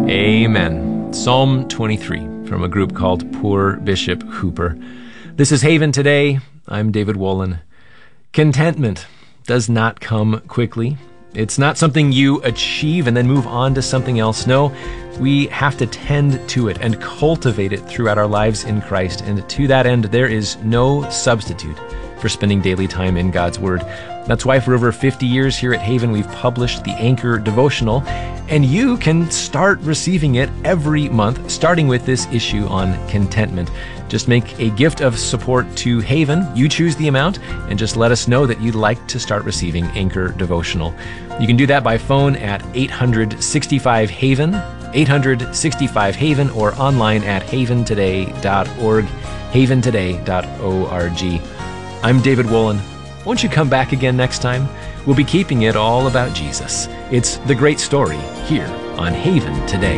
Amen. Psalm 23 from a group called Poor Bishop Hooper. This is Haven Today. I'm David Wolin. Contentment does not come quickly. It's not something you achieve and then move on to something else. No, we have to tend to it and cultivate it throughout our lives in Christ. And to that end, there is no substitute for spending daily time in God's Word. That's why for over 50 years here at Haven, we've published the Anchor Devotional, and you can start receiving it every month, starting with this issue on contentment. Just make a gift of support to Haven. You choose the amount, and just let us know that you'd like to start receiving Anchor Devotional. You can do that by phone at 865-HAVEN, 865-HAVEN, or online at haventoday.org, haventoday.org. I'm David Wolin. Won't you come back again next time? We'll be keeping it all about Jesus. It's the great story here on Haven Today.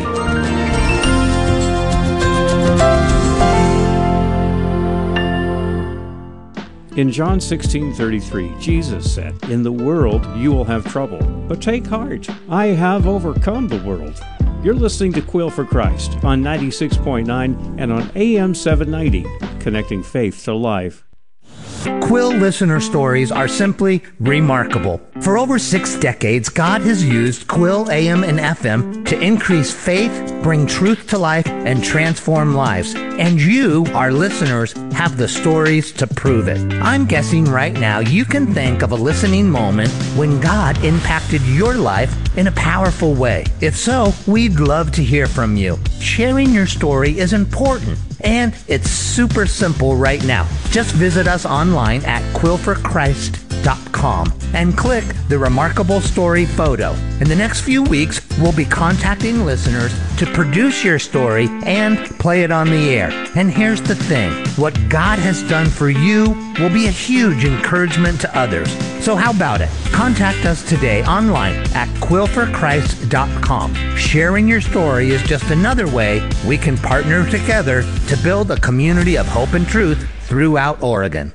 In John 16:33, Jesus said, "In the world you will have trouble, but take heart. I have overcome the world." You're listening to Quill for Christ on 96.9 and on AM 790, connecting faith to life. Quill listener stories are simply remarkable. For over 6 decades, God has used Quill AM and FM to increase faith, bring truth to life, and transform lives. And you, our listeners, have the stories to prove it. I'm guessing right now you can think of a listening moment when God impacted your life in a powerful way. If so, we'd love to hear from you. Sharing your story is important, and it's super simple right now. Just visit us online at quillforchrist.com and click the Remarkable Story photo. In the next few weeks, we'll be contacting listeners to produce your story and play it on the air. And here's the thing, what God has done for you will be a huge encouragement to others. So how about it? Contact us today online at quillforchrist.com. Sharing your story is just another way we can partner together to build a community of hope and truth throughout Oregon.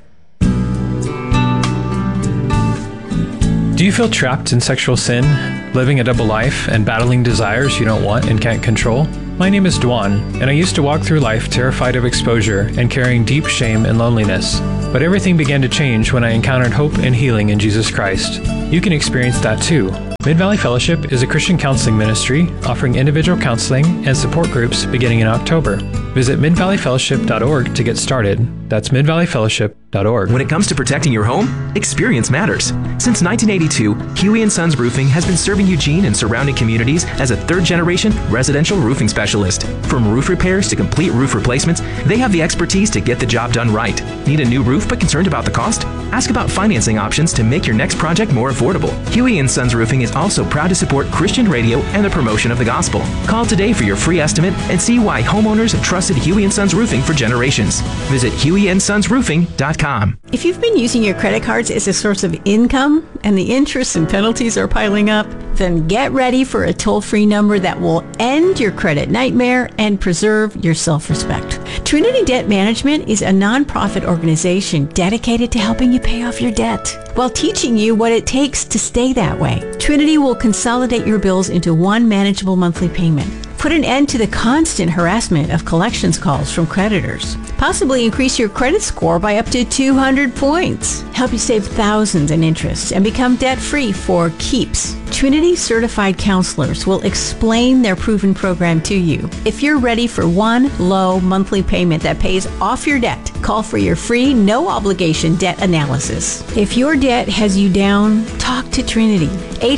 Do you feel trapped in sexual sin, living a double life, and battling desires you don't want and can't control? My name is Dwan, and I used to walk through life terrified of exposure and carrying deep shame and loneliness. But everything began to change when I encountered hope and healing in Jesus Christ. You can experience that too. Mid-Valley Fellowship is a Christian counseling ministry offering individual counseling and support groups beginning in October. Visit midvalleyfellowship.org to get started. That's midvalleyfellowship.org. When it comes to protecting your home, experience matters. Since 1982, Huey & Sons Roofing has been serving Eugene and surrounding communities as a third-generation residential roofing specialist. From roof repairs to complete roof replacements, they have the expertise to get the job done right. Need a new roof but concerned about the cost? Ask about financing options to make your next project more affordable. Huey & Sons Roofing is also proud to support Christian radio and the promotion of the gospel. Call today for your free estimate and see why homeowners have trusted Huey & Sons Roofing for generations. Visit HueyandSonsRoofing.com. If you've been using your credit cards as a source of income and the interest and penalties are piling up, then get ready for a toll-free number that will end your credit nightmare and preserve your self-respect. Trinity Debt Management is a nonprofit organization dedicated to helping you pay off your debt while teaching you what it takes to stay that way. Trinity will consolidate your bills into one manageable monthly payment. Put an end to the constant harassment of collections calls from creditors. Possibly increase your credit score by up to 200 points. Help you save thousands in interest and become debt-free for keeps. Trinity certified counselors will explain their proven program to you. If you're ready for one low monthly payment that pays off your debt, call for your free, no-obligation debt analysis. If your debt has you down, talk to Trinity.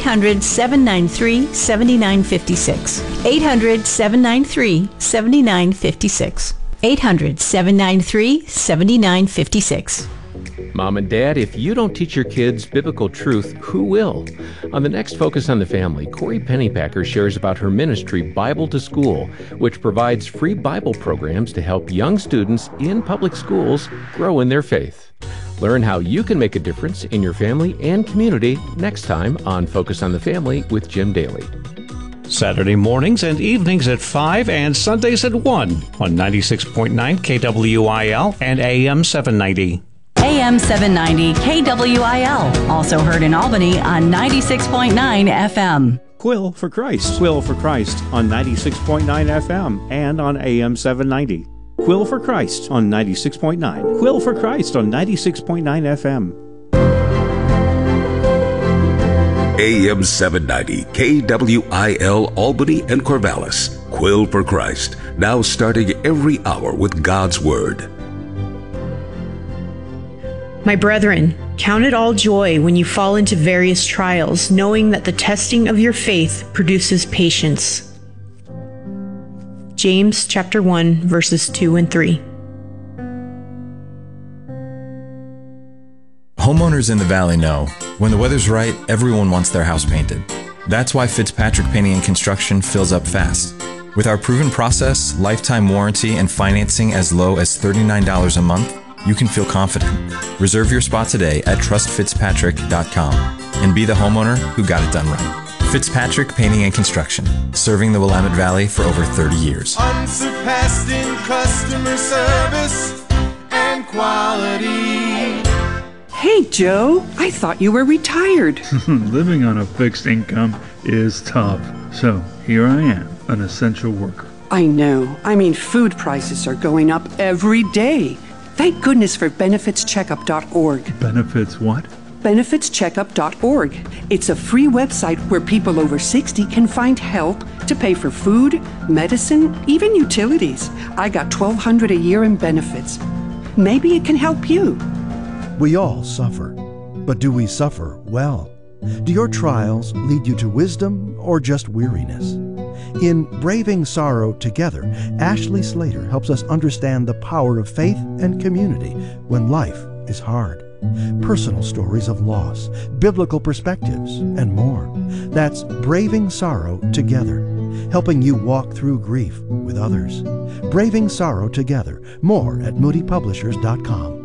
800-793-7956. 800-793-7956. 800-793-7956. Mom and Dad, if you don't teach your kids biblical truth, who will? On the next Focus on the Family, Corey Pennypacker shares about her ministry, Bible to School, which provides free Bible programs to help young students in public schools grow in their faith. Learn how you can make a difference in your family and community next time on Focus on the Family with Jim Daly. Saturday mornings and evenings at 5 and Sundays at 1 on 96.9 KWIL and AM 790. AM 790 KWIL, also heard in Albany on 96.9 FM. Quill for Christ. Quill for Christ on 96.9 FM and on AM 790. Quill for Christ on 96.9. Quill for Christ on 96.9 FM. AM 790, KWIL Albany and Corvallis. Quill for Christ, now starting every hour with God's Word. My brethren, count it all joy when you fall into various trials, knowing that the testing of your faith produces patience. James chapter 1, verses 2 and 3. Homeowners in the Valley know when the weather's right, everyone wants their house painted. That's why Fitzpatrick Painting and Construction fills up fast. With our proven process, lifetime warranty, and financing as low as $39 a month, you can feel confident. Reserve your spot today at trustfitzpatrick.com and be the homeowner who got it done right. Fitzpatrick Painting and Construction, serving the Willamette Valley for over 30 years. Unsurpassed in customer service and quality. Hey, Joe, I thought you were retired. Living on a fixed income is tough. So here I am, an essential worker. I know. I mean, food prices are going up every day. Thank goodness for benefitscheckup.org. Benefits what? benefitscheckup.org. It's a free website where people over 60 can find help to pay for food, medicine, even utilities. I got $1,200 a year in benefits. Maybe it can help you. We all suffer, but do we suffer well? Do your trials lead you to wisdom or just weariness? In Braving Sorrow Together, Ashley Slater helps us understand the power of faith and community when life is hard. Personal stories of loss, biblical perspectives, and more. That's Braving Sorrow Together, helping you walk through grief with others. Braving Sorrow Together. More at moodypublishers.com.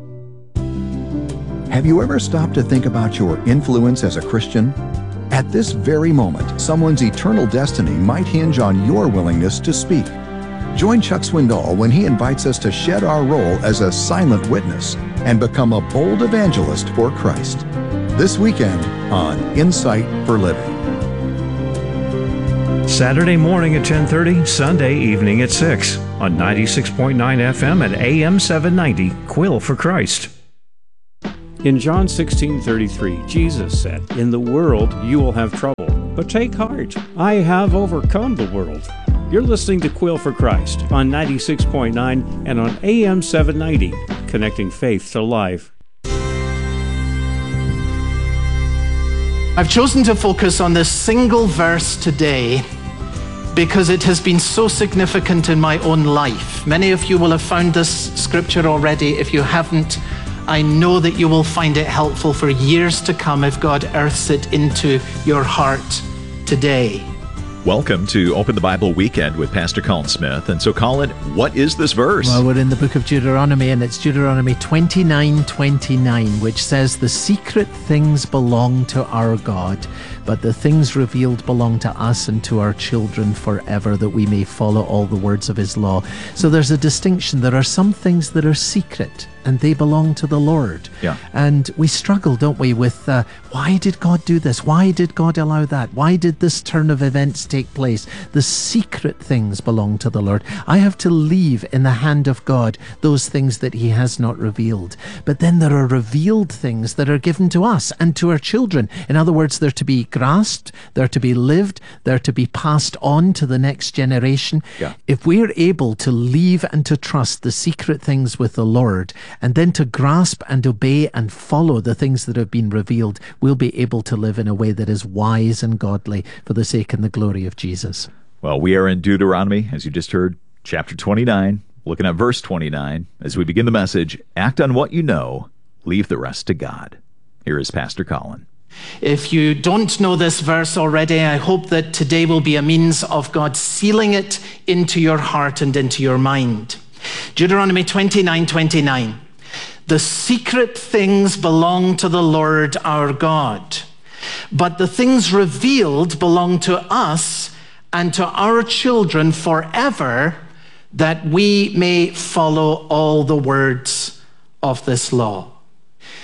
Have you ever stopped to think about your influence as a Christian? At this very moment, someone's eternal destiny might hinge on your willingness to speak. Join Chuck Swindoll when he invites us to shed our role as a silent witness and become a bold evangelist for Christ. This weekend on Insight for Living. Saturday morning at 10:30, Sunday evening at 6 on 96.9 FM and AM 790, Quill for Christ. In John 16:33, Jesus said, "In the world you will have trouble, but take heart. I have overcome the world." You're listening to Quill for Christ on 96.9 and on AM 790, connecting faith to life. I've chosen to focus on this single verse today because it has been so significant in my own life. Many of you will have found this scripture already. If you haven't, I know that you will find it helpful for years to come if God earths it into your heart today. Welcome to Open the Bible Weekend with Pastor Colin Smith. And so, Colin, what is this verse? Well, we're in the book of Deuteronomy, and it's Deuteronomy 29:29, which says, "The secret things belong to our God, but the things revealed belong to us and to our children forever, that we may follow all the words of his law." So there's a distinction. There are some things that are secret, and they belong to the Lord. Yeah. And we struggle, don't we, with why did God do this? Why did God allow that? Why did this turn of events take place? The secret things belong to the Lord. I have to leave in the hand of God those things that he has not revealed. But then there are revealed things that are given to us and to our children. In other words, they're to be grasped, they're to be lived, they're to be passed on to the next generation. Yeah. If we're able to leave and to trust the secret things with the Lord, and then to grasp and obey and follow the things that have been revealed, we'll be able to live in a way that is wise and godly for the sake and the glory of Jesus. Well, we are in Deuteronomy, as you just heard, chapter 29, looking at verse 29. As we begin the message, act on what you know, leave the rest to God. Here is Pastor Colin. If you don't know this verse already, I hope that today will be a means of God sealing it into your heart and into your mind. Deuteronomy 29:29. The secret things belong to the Lord our God, but the things revealed belong to us and to our children forever, that we may follow all the words of this law.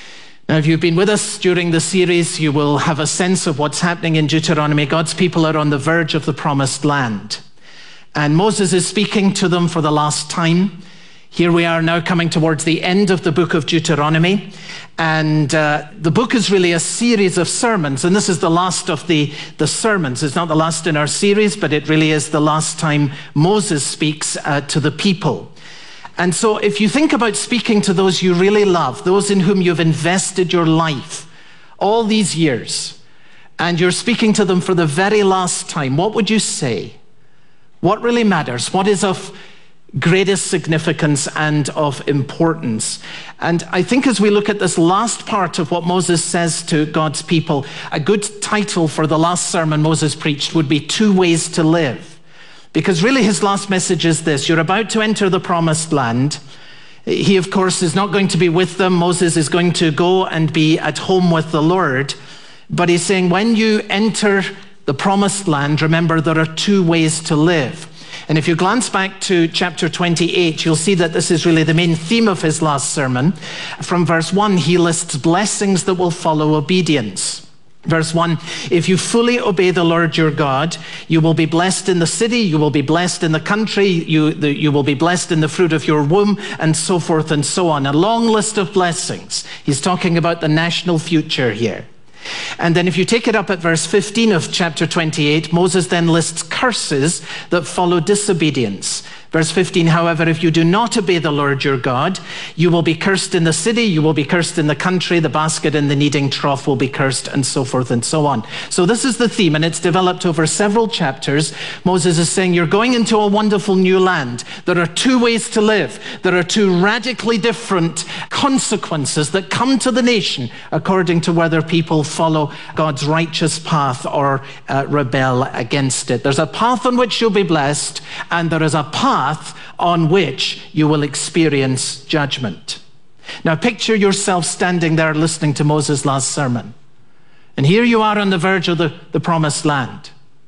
Now, if you've been with us during the series, you will have a sense of what's happening in Deuteronomy. God's people are on the verge of the promised land. And Moses is speaking to them for the last time. Here we are now coming towards the end of the book of Deuteronomy. And the book is really a series of sermons. And this is the last of the sermons. It's not the last in our series, but it really is the last time Moses speaks to the people. And so if you think about speaking to those you really love, those in whom you've invested your life all these years, and you're speaking to them for the very last time, what would you say? What really matters? What is of greatest significance and of importance? And I think as we look at this last part of what Moses says to God's people, a good title for the last sermon Moses preached would be Two Ways to Live. Because really his last message is this: you're about to enter the promised land. He, of course, is not going to be with them. Moses is going to go and be at home with the Lord. But he's saying, when you enter the promised land, remember there are two ways to live. And if you glance back to chapter 28, you'll see that this is really the main theme of his last sermon. From verse 1, he lists blessings that will follow obedience. Verse 1, if you fully obey the Lord your God, you will be blessed in the city, you will be blessed in the country, you will be blessed in the fruit of your womb, and so forth and so on. A long list of blessings. He's talking about the national future here. And then if you take it up at verse 15 of chapter 28, Moses then lists curses that follow disobedience. Verse 15, however, if you do not obey the Lord your God, you will be cursed in the city, you will be cursed in the country, the basket and the kneading trough will be cursed, and so forth and so on. So this is the theme, and it's developed over several chapters. Moses is saying, you're going into a wonderful new land. There are two ways to live. There are two radically different consequences that come to the nation according to whether people follow God's righteous path or rebel against it. There's a path on which you'll be blessed, and there is a path on which you will experience judgment. Now picture yourself standing there listening to Moses' last sermon. And here you are on the verge of the promised land.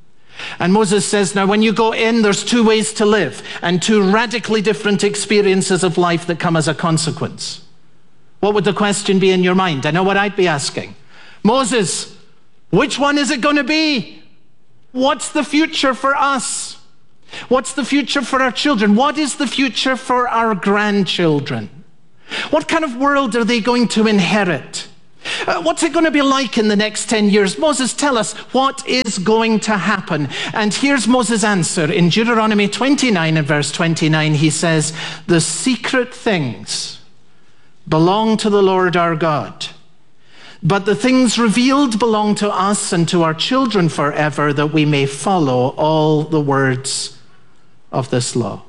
And Moses says, now when you go in, there's two ways to live and two radically different experiences of life that come as a consequence. What would the question be in your mind? I know what I'd be asking. Moses, which one is it going to be? What's the future for us? What's the future for our children? What is the future for our grandchildren? What kind of world are they going to inherit? What's it going to be like in the next 10 years? Moses, tell us what is going to happen. And here's Moses' answer. In Deuteronomy 29 and verse 29, he says, the secret things belong to the Lord our God, but the things revealed belong to us and to our children forever, that we may follow all the words of this law.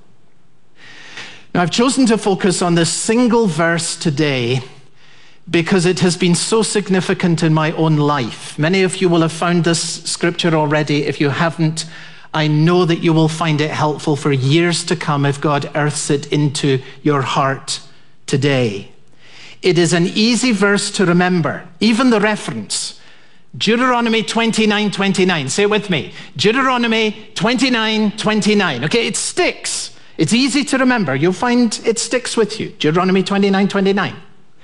Now, I've chosen to focus on this single verse today because it has been so significant in my own life. Many of you will have found this scripture already. If you haven't, I know that you will find it helpful for years to come if God earths it into your heart today. It is an easy verse to remember, even the reference. Deuteronomy 29:29. Say it with me. Deuteronomy 29:29. Okay, it sticks. It's easy to remember. You'll find it sticks with you. Deuteronomy 29:29.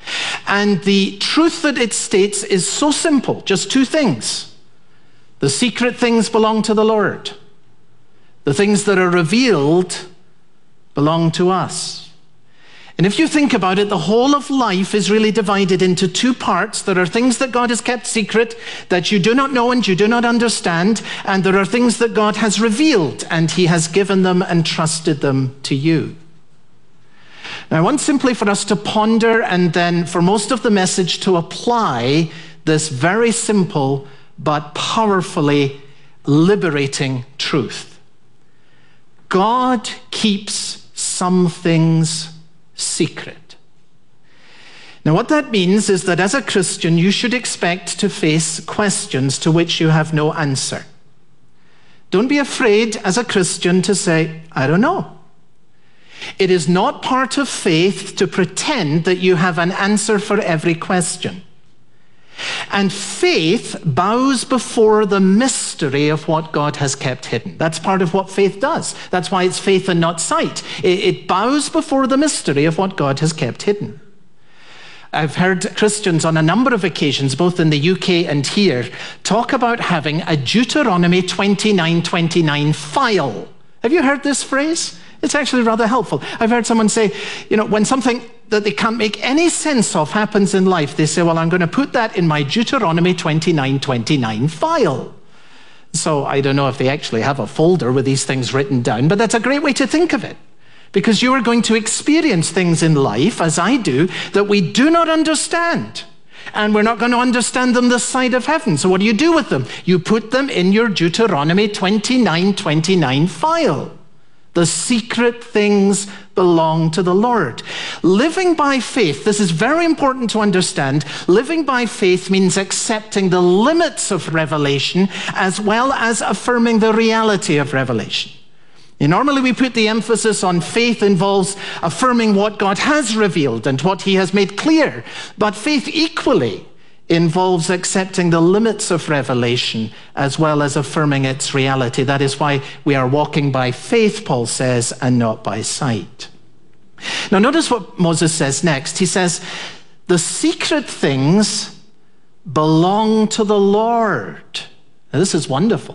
And the truth that it states is so simple. Just two things. The secret things belong to the Lord. The things that are revealed belong to us. And if you think about it, the whole of life is really divided into two parts. There are things that God has kept secret that you do not know and you do not understand. And there are things that God has revealed and he has given them and trusted them to you. Now, I want simply for us to ponder and then for most of the message to apply this very simple but powerfully liberating truth. God keeps some things secret. Now, what that means is that as a Christian, you should expect to face questions to which you have no answer. Don't be afraid as a Christian to say, I don't know. It is not part of faith to pretend that you have an answer for every question. And faith bows before the mystery of what God has kept hidden. That's part of what faith does. That's why it's faith and not sight. It bows before the mystery of what God has kept hidden. I've heard Christians on a number of occasions, both in the UK and here, talk about having a Deuteronomy 29:29 file. Have you heard this phrase? It's actually rather helpful. I've heard someone say, when something that they can't make any sense of happens in life, they say, well, I'm going to put that in my Deuteronomy 29:29 file. So I don't know if they actually have a folder with these things written down, but that's a great way to think of it. Because you are going to experience things in life, as I do, that we do not understand. And we're not going to understand them this side of heaven. So what do you do with them? You put them in your Deuteronomy 29:29 file. The secret things belong to the Lord. Living by faith, this is very important to understand. Living by faith means accepting the limits of revelation as well as affirming the reality of revelation. Normally we put the emphasis on faith involves affirming what God has revealed and what he has made clear. But faith equally involves accepting the limits of revelation as well as affirming its reality. That is why we are walking by faith, Paul says, and not by sight. Now notice what Moses says next. He says, the secret things belong to the Lord. Now, this is wonderful.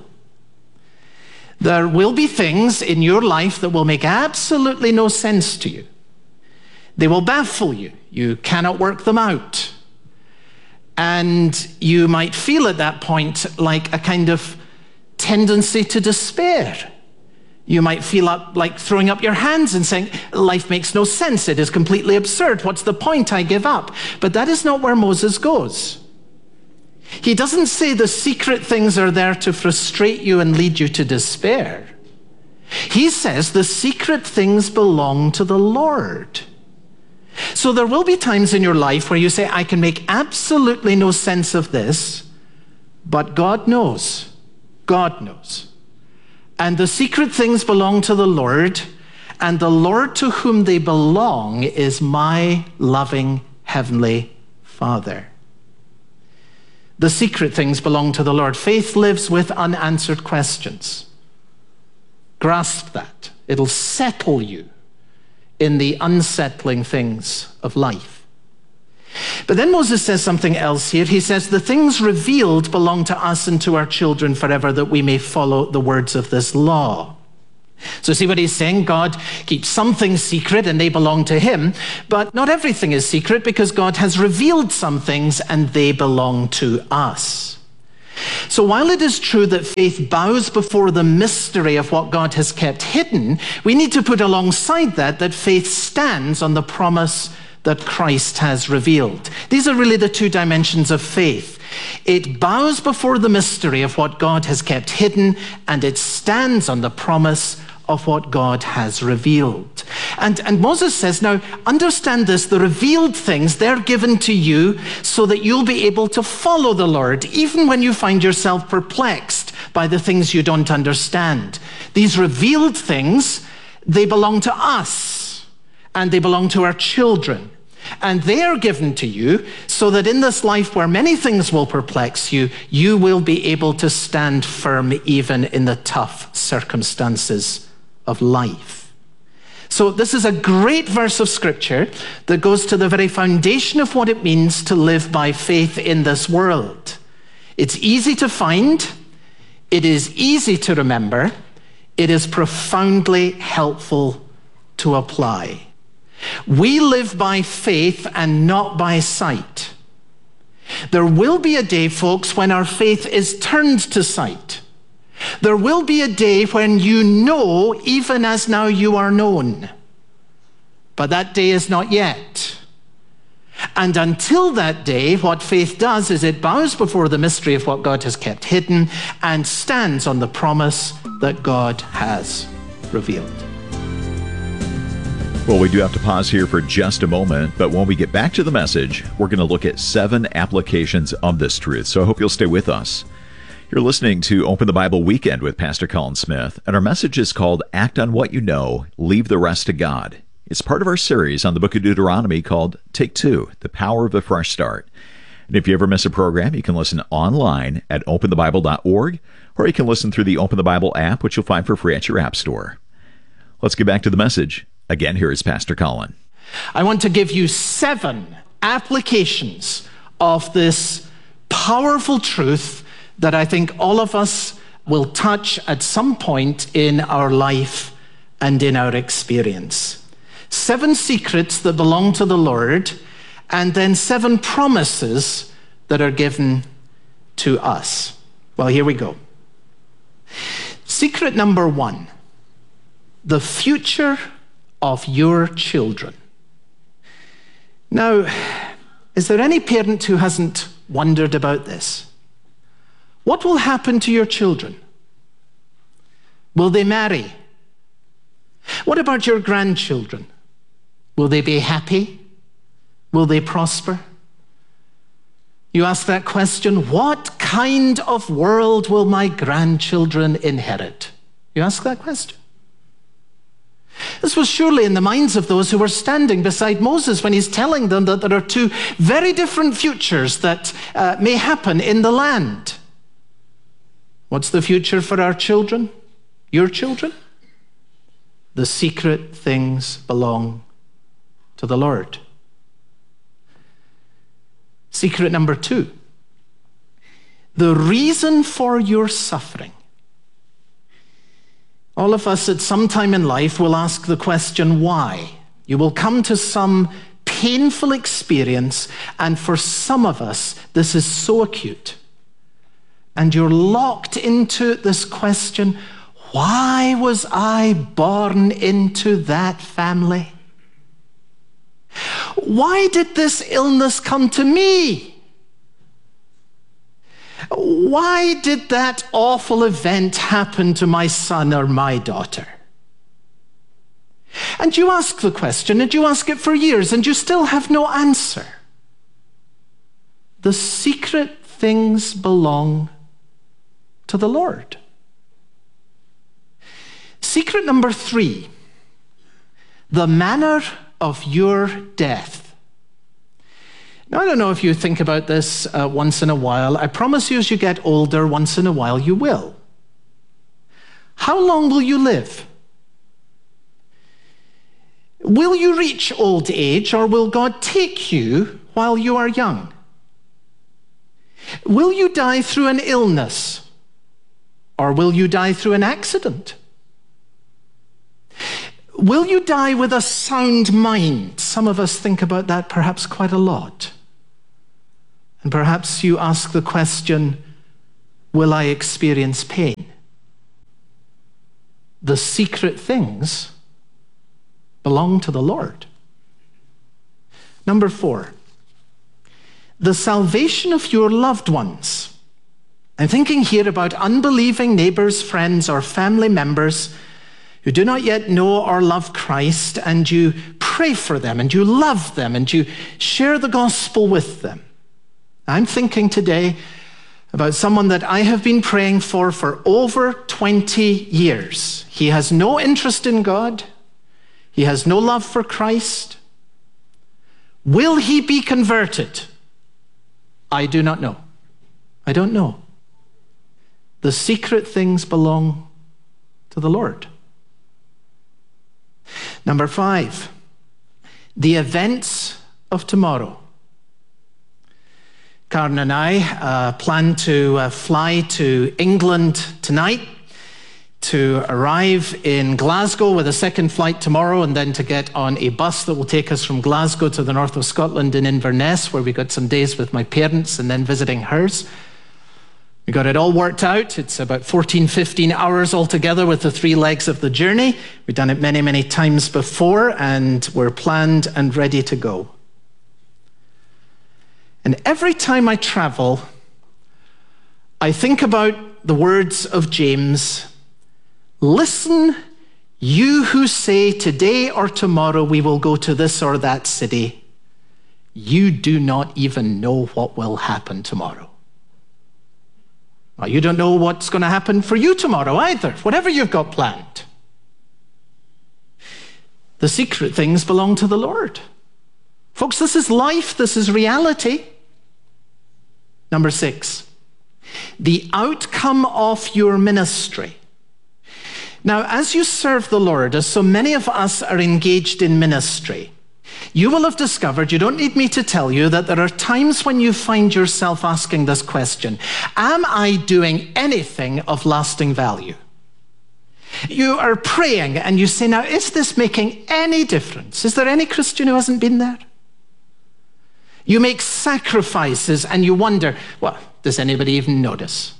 There will be things in your life that will make absolutely no sense to you. They will baffle you. You cannot work them out. And you might feel at that point like a kind of tendency to despair. You might feel like throwing up your hands and saying, life makes no sense. It is completely absurd. What's the point? I give up. But that is not where Moses goes. He doesn't say the secret things are there to frustrate you and lead you to despair. He says the secret things belong to the Lord. So there will be times in your life where you say, I can make absolutely no sense of this, but God knows. God knows. And the secret things belong to the Lord, and the Lord to whom they belong is my loving heavenly Father. The secret things belong to the Lord. Faith lives with unanswered questions. Grasp that. It'll settle you in the unsettling things of life. But then Moses says something else here. He says, the things revealed belong to us and to our children forever, that we may follow the words of this law. So see what he's saying? God keeps some things secret and they belong to him, but not everything is secret because God has revealed some things and they belong to us. So while it is true that faith bows before the mystery of what God has kept hidden, we need to put alongside that faith stands on the promise that Christ has revealed. These are really the two dimensions of faith. It bows before the mystery of what God has kept hidden, and it stands on the promise of what God has revealed. And Moses says, now understand this, the revealed things, they're given to you so that you'll be able to follow the Lord, even when you find yourself perplexed by the things you don't understand. These revealed things, they belong to us, and they belong to our children. And they are given to you so that in this life where many things will perplex you, you will be able to stand firm even in the tough circumstances of life. So this is a great verse of scripture that goes to the very foundation of what it means to live by faith in this world. It's easy to find. It is easy to remember. It is profoundly helpful to apply. We live by faith and not by sight. There will be a day, folks, when our faith is turned to sight. There will be a day when you know, even as now you are known. But that day is not yet. And until that day, what faith does is it bows before the mystery of what God has kept hidden and stands on the promise that God has revealed. Well, we do have to pause here for just a moment, but when we get back to the message, we're going to look at 7 applications of this truth. So I hope you'll stay with us. You're listening to Open the Bible Weekend with Pastor Colin Smith, and our message is called Act on What You Know, Leave the Rest to God. It's part of our series on the book of Deuteronomy called Take 2, The Power of a Fresh Start. And if you ever miss a program, you can listen online at openthebible.org, or you can listen through the Open the Bible app, which you'll find for free at your app store. Let's get back to the message. Again, here is Pastor Colin. I want to give you 7 applications of this powerful truth that I think all of us will touch at some point in our life and in our experience. 7 secrets that belong to the Lord, and then 7 promises that are given to us. Well, here we go. Secret number 1, the future of your children. Now, is there any parent who hasn't wondered about this? What will happen to your children? Will they marry? What about your grandchildren? Will they be happy? Will they prosper? You ask that question, what kind of world will my grandchildren inherit? You ask that question. This was surely in the minds of those who were standing beside Moses when he's telling them that there are 2 very different futures that may happen in the land. What's the future for our children? Your children? The secret things belong to the Lord. Secret number 2, the reason for your suffering. All of us at some time in life will ask the question, why? You will come to some painful experience, and for some of us, this is so acute. And you're locked into this question, why was I born into that family? Why did this illness come to me? Why did that awful event happen to my son or my daughter? And you ask the question, and you ask it for years, and you still have no answer. The secret things belong to the Lord. Secret number 3, the manner of your death. Now, I don't know if you think about this once in a while. I promise you, as you get older, once in a while you will. How long will you live? Will you reach old age, or will God take you while you are young? Will you die through an illness, or will you die through an accident? Will you die with a sound mind? Some of us think about that perhaps quite a lot. And perhaps you ask the question, will I experience pain? The secret things belong to the Lord. Number 4, the salvation of your loved ones. I'm thinking here about unbelieving neighbors, friends, or family members who do not yet know or love Christ, and you pray for them, and you love them, and you share the gospel with them. I'm thinking today about someone that I have been praying for over 20 years. He has no interest in God. He has no love for Christ. Will he be converted? I do not know. I don't know. The secret things belong to the Lord. Number 5, the events of tomorrow. Karen and I plan to fly to England tonight, to arrive in Glasgow with a second flight tomorrow, and then to get on a bus that will take us from Glasgow to the north of Scotland in Inverness, where we got some days with my parents and then visiting hers. We got it all worked out. It's about 14, 15 hours altogether with the 3 legs of the journey. We've done it many, many times before, and we're planned and ready to go. And every time I travel, I think about the words of James, listen, you who say today or tomorrow we will go to this or that city, you do not even know what will happen tomorrow. Well, you don't know what's going to happen for you tomorrow either, whatever you've got planned. The secret things belong to the Lord. Folks, this is life, this is reality. Number 6, the outcome of your ministry. Now, as you serve the Lord, as so many of us are engaged in ministry, you will have discovered, you don't need me to tell you, that there are times when you find yourself asking this question: am I doing anything of lasting value? You are praying and you say, now, is this making any difference? Is there any Christian who hasn't been there? You make sacrifices and you wonder, well, does anybody even notice?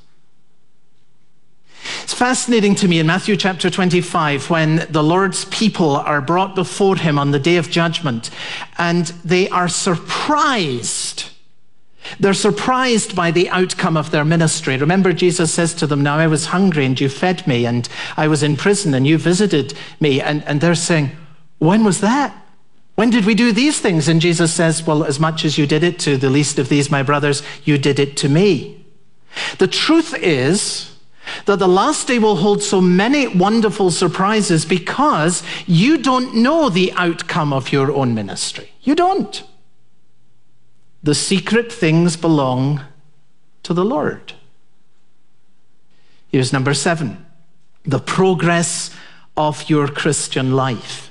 It's fascinating to me in Matthew chapter 25 when the Lord's people are brought before him on the day of judgment and they are surprised. They're surprised by the outcome of their ministry. Remember, Jesus says to them, now I was hungry and you fed me, and I was in prison and you visited me. And they're saying, when was that? When did we do these things? And Jesus says, well, as much as you did it to the least of these, my brothers, you did it to me. The truth is that the last day will hold so many wonderful surprises because you don't know the outcome of your own ministry. You don't. The secret things belong to the Lord. Here's number 7, the progress of your Christian life.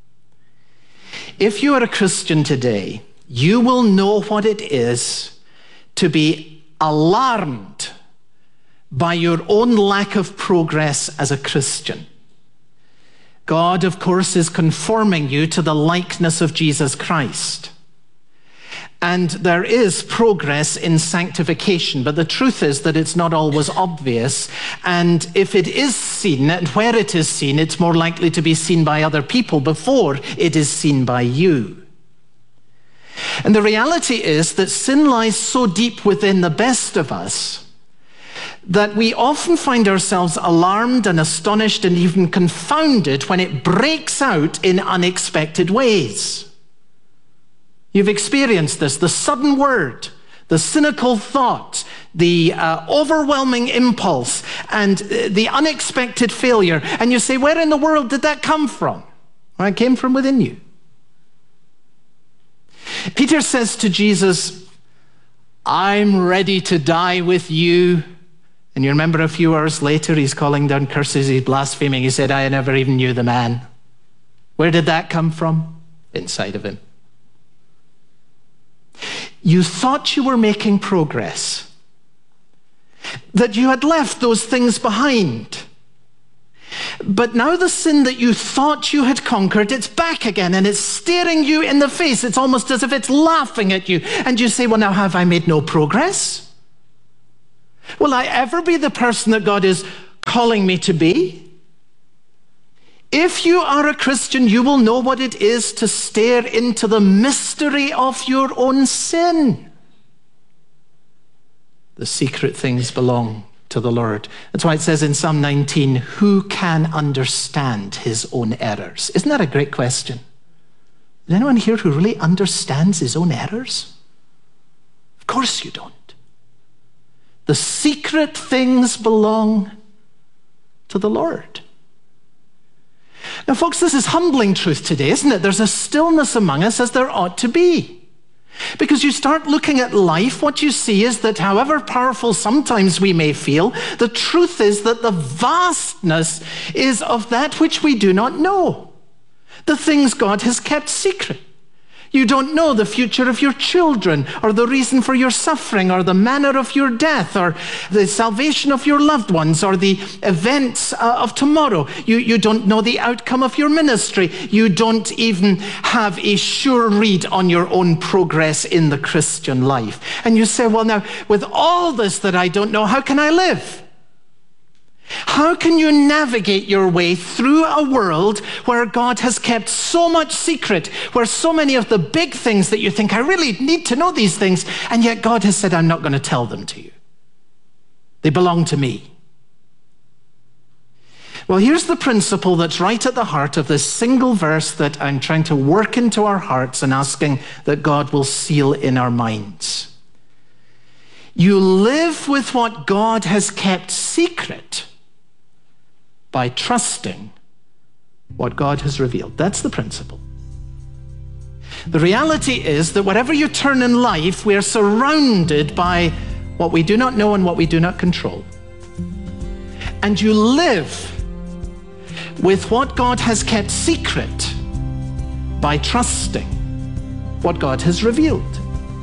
If you are a Christian today, you will know what it is to be alarmed by your own lack of progress as a Christian. God, of course, is conforming you to the likeness of Jesus Christ. And there is progress in sanctification, but the truth is that it's not always obvious. And if it is seen, and where it is seen, it's more likely to be seen by other people before it is seen by you. And the reality is that sin lies so deep within the best of us that we often find ourselves alarmed and astonished and even confounded when it breaks out in unexpected ways. You've experienced this, the sudden word, the cynical thought, the overwhelming impulse, and the unexpected failure. And you say, where in the world did that come from? Well, it came from within you. Peter says to Jesus, I'm ready to die with you. And you remember a few hours later, he's calling down curses, he's blaspheming. He said, I never even knew the man. Where did that come from? Inside of him. You thought you were making progress, that you had left those things behind. But now the sin that you thought you had conquered, it's back again and it's staring you in the face. It's almost as if it's laughing at you. And you say, well, now have I made no progress? Will I ever be the person that God is calling me to be? If you are a Christian, you will know what it is to stare into the mystery of your own sin. The secret things belong to the Lord. That's why it says in Psalm 19, who can understand his own errors? Isn't that a great question? Is anyone here who really understands his own errors? Of course you don't. The secret things belong to the Lord. Now, folks, this is humbling truth today, isn't it? There's a stillness among us, as there ought to be. Because you start looking at life, what you see is that however powerful sometimes we may feel, the truth is that the vastness is of that which we do not know. The things God has kept secret. You don't know the future of your children, or the reason for your suffering, or the manner of your death, or the salvation of your loved ones, or the events of tomorrow. You don't know the outcome of your ministry. You don't even have a sure read on your own progress in the Christian life. And you say, well, now, with all this that I don't know, how can I live? How can you navigate your way through a world where God has kept so much secret, where so many of the big things that you think, I really need to know these things, and yet God has said, I'm not going to tell them to you. They belong to me. Well, here's the principle that's right at the heart of this single verse that I'm trying to work into our hearts and asking that God will seal in our minds. You live with what God has kept secret by trusting what God has revealed. That's the principle. The reality is that wherever you turn in life, we are surrounded by what we do not know and what we do not control. And you live with what God has kept secret by trusting what God has revealed.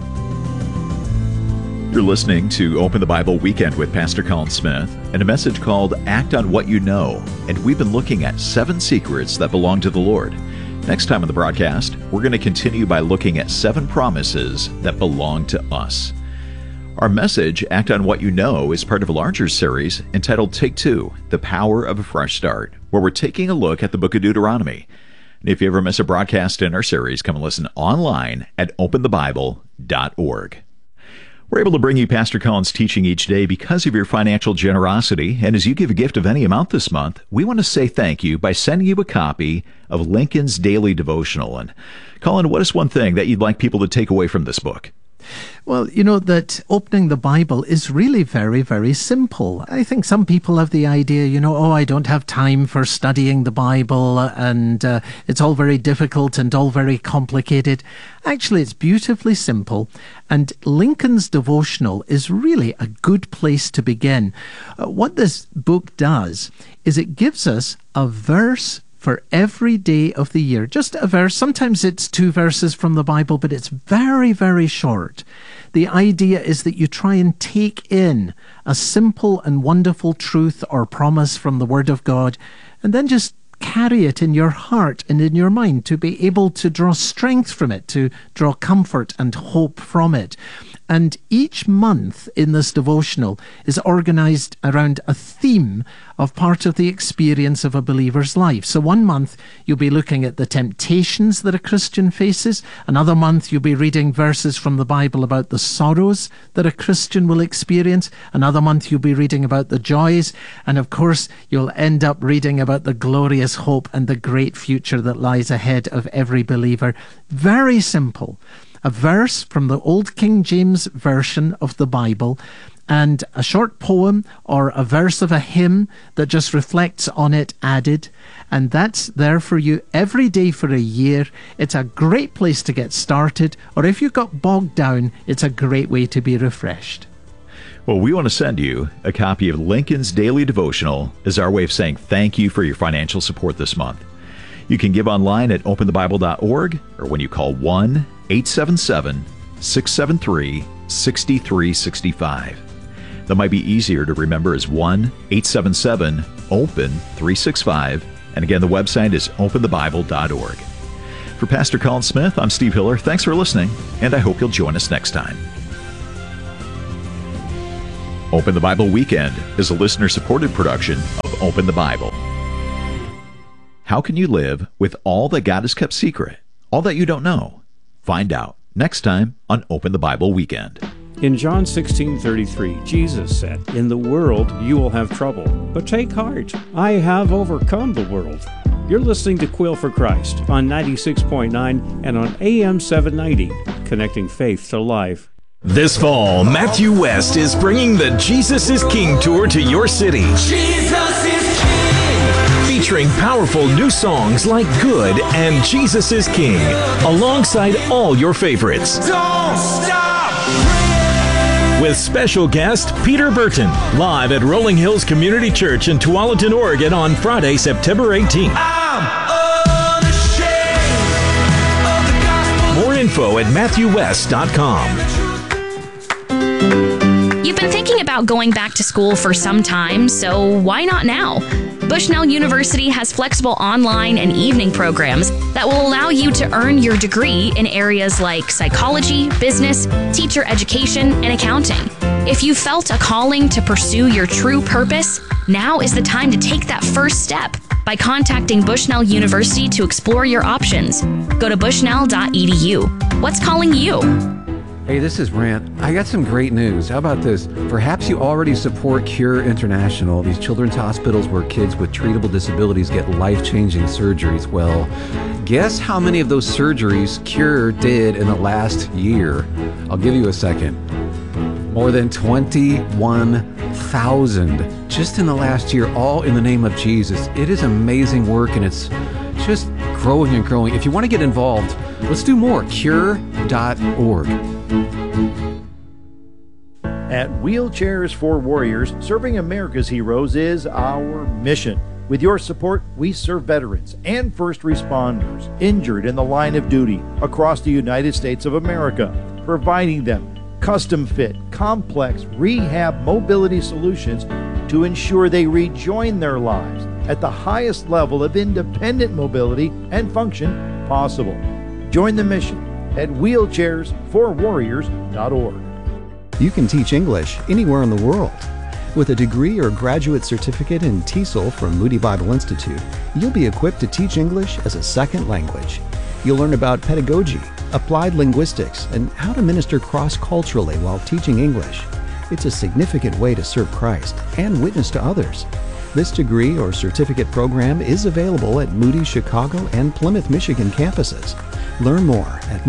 You're listening to Open the Bible Weekend with Pastor Colin Smith and a message called Act on What You Know. And we've been looking at 7 secrets that belong to the Lord. Next time on the broadcast, we're going to continue by looking at 7 promises that belong to us. Our message, Act on What You Know, is part of a larger series entitled Take 2, The Power of a Fresh Start, where we're taking a look at the book of Deuteronomy. And if you ever miss a broadcast in our series, come and listen online at openthebible.org. We're able to bring you Pastor Colin's teaching each day because of your financial generosity. And as you give a gift of any amount this month, we want to say thank you by sending you a copy of Lincoln's Daily Devotional. And Colin, what is one thing that you'd like people to take away from this book? Well, you know that opening the Bible is really very, very simple. I think some people have the idea, I don't have time for studying the Bible and it's all very difficult and all very complicated. Actually, it's beautifully simple, and Lincoln's Devotional is really a good place to begin. What this book does is it gives us a verse for every day of the year. Just a verse. Sometimes it's 2 verses from the Bible, but it's very, very short. The idea is that you try and take in a simple and wonderful truth or promise from the Word of God, and then just carry it in your heart and in your mind to be able to draw strength from it, to draw comfort and hope from it. And each month in this devotional is organized around a theme of part of the experience of a believer's life. So one month you'll be looking at the temptations that a Christian faces. Another month you'll be reading verses from the Bible about the sorrows that a Christian will experience. Another month you'll be reading about the joys. And of course, you'll end up reading about the glorious hope and the great future that lies ahead of every believer. Very simple. A verse from the Old King James Version of the Bible, and a short poem or a verse of a hymn that just reflects on it added. And that's there for you every day for a year. It's a great place to get started, or if you got bogged down, it's a great way to be refreshed. Well, we want to send you a copy of Lincoln's Daily Devotional as our way of saying thank you for your financial support this month. You can give online at openthebible.org or when you call 1-877-673-6365. That might be easier to remember as 1-877-OPEN-365. And again, the website is openthebible.org. For Pastor Colin Smith, I'm Steve Hiller. Thanks for listening, and I hope you'll join us next time. Open the Bible Weekend is a listener-supported production of Open the Bible. How can you live with all that God has kept secret? All that you don't know? Find out next time on Open the Bible Weekend. In John 16:33, Jesus said, "In the world you will have trouble, but take heart. I have overcome the world." You're listening to Quill for Christ on 96.9 and on AM 790, connecting faith to life. This fall, Matthew West is bringing the Jesus is King tour to your city. Jesus is King! Featuring powerful new songs like Good and Jesus is King, alongside all your favorites. Don't stop! With special guest Peter Burton, live at Rolling Hills Community Church in Tualatin, Oregon on Friday, September 18th. More info at MatthewWest.com. You've been thinking about going back to school for some time, so why not now? Bushnell University has flexible online and evening programs that will allow you to earn your degree in areas like psychology, business, teacher education, and accounting. If you felt a calling to pursue your true purpose, now is the time to take that first step by contacting Bushnell University to explore your options. Go to bushnell.edu. What's calling you? Hey, this is Brant. I got some great news. How about this? Perhaps you already support Cure International, these children's hospitals where kids with treatable disabilities get life-changing surgeries. Well, guess how many of those surgeries Cure did in the last year? I'll give you a second. More than 21,000 just in the last year, all in the name of Jesus. It is amazing work, and it's just growing and growing. If you want to get involved, let's do more. Cure.org. At Wheelchairs for Warriors, serving America's heroes is our mission. With your support, we serve veterans and first responders injured in the line of duty across the United States of America, providing them custom-fit, complex rehab mobility solutions to ensure they rejoin their lives at the highest level of independent mobility and function possible. Join the mission at wheelchairsforwarriors.org. You can teach English anywhere in the world. With a degree or graduate certificate in TESOL from Moody Bible Institute, you'll be equipped to teach English as a second language. You'll learn about pedagogy, applied linguistics, and how to minister cross-culturally while teaching English. It's a significant way to serve Christ and witness to others. This degree or certificate program is available at Moody Chicago and Plymouth, Michigan campuses. Learn more at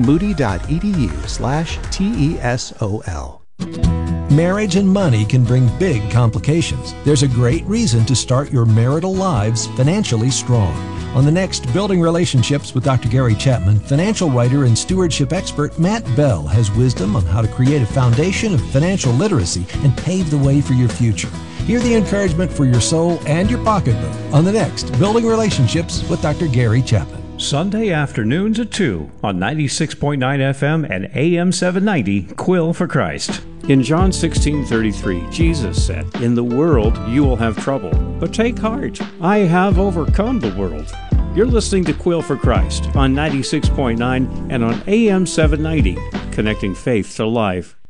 moody.edu/TESOL. Marriage and money can bring big complications. There's a great reason to start your marital lives financially strong. On the next Building Relationships with Dr. Gary Chapman, financial writer and stewardship expert Matt Bell has wisdom on how to create a foundation of financial literacy and pave the way for your future. Hear the encouragement for your soul and your pocketbook on the next Building Relationships with Dr. Gary Chapman. Sunday afternoons at 2 on 96.9 FM and AM 790, Quill for Christ. In John 16:33, Jesus said, "In the world you will have trouble, but take heart. I have overcome the world." You're listening to Quill for Christ on 96.9 and on AM 790, connecting faith to life.